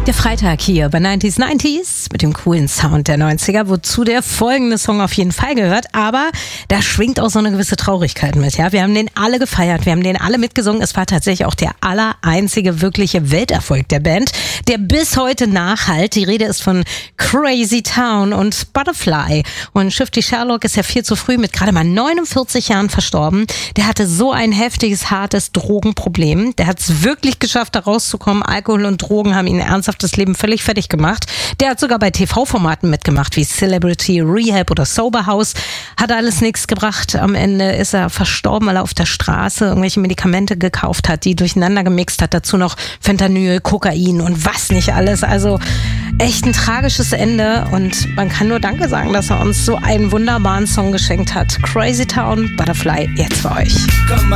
Der Freitag hier bei 90s mit dem coolen Sound der 90er, wozu der folgende Song auf jeden Fall gehört, aber da schwingt auch so eine gewisse Traurigkeit mit, ja. Wir haben den alle gefeiert, wir haben den alle mitgesungen. Es war tatsächlich auch der einzige wirkliche Welterfolg der Band, der bis heute nachhallt. Die Rede ist von Crazy Town und Butterfly. Und Shifty Sherlock ist ja viel zu früh mit gerade mal 49 Jahren verstorben. Der hatte so ein heftiges, hartes Drogenproblem. Der hat es wirklich geschafft, da rauszukommen. Alkohol und Drogen haben ihn ernsthaft das Leben völlig fertig gemacht. Der hat sogar bei TV-Formaten mitgemacht, wie Celebrity Rehab oder Sober House. Hat alles nichts gebracht. Am Ende ist er verstorben, weil er auf der Straße irgendwelche Medikamente gekauft hat, die durcheinander gemixt hat. Dazu noch Fentanyl, Kokain und was nicht alles. Also echt ein tragisches Ende. Und man kann nur Danke sagen, dass er uns so einen wunderbaren Song geschenkt hat. Crazy Town, Butterfly, jetzt für euch.